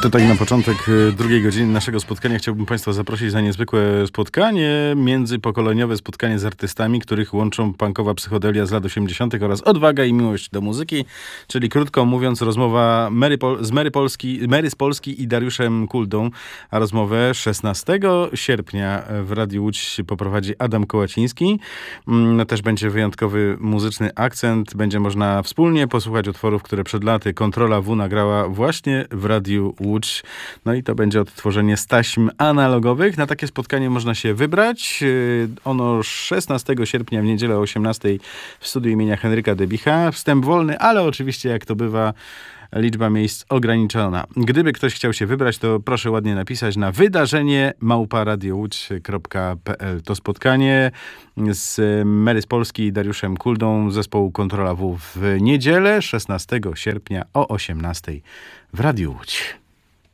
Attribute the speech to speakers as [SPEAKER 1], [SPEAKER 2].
[SPEAKER 1] Jeszcze tak na początek drugiej godziny naszego spotkania chciałbym Państwa zaprosić na niezwykłe spotkanie, międzypokoleniowe spotkanie z artystami, których łączą punkowa psychodelia z lat 80. oraz odwaga i miłość do muzyki, czyli krótko mówiąc rozmowa Mary z Polski i Dariuszem Kuldą, a rozmowę 16 sierpnia w Radiu Łódź poprowadzi Adam Kołaciński. Też będzie wyjątkowy muzyczny akcent, będzie można wspólnie posłuchać utworów, które przed laty Kontrola W nagrała właśnie w Radiu Łódź. No i to będzie odtworzenie z taśm analogowych. Na takie spotkanie można się wybrać. Ono 16 sierpnia w niedzielę o 18 w studiu imienia Henryka Debicha. Wstęp wolny, ale oczywiście jak to bywa, liczba miejsc ograniczona. Gdyby ktoś chciał się wybrać, to proszę ładnie napisać na wydarzenie@radiołódź.pl. To spotkanie z Mary z Polski i Dariuszem Kuldą zespołu Kontrola W w niedzielę 16 sierpnia o 18 w Radiu Łódź.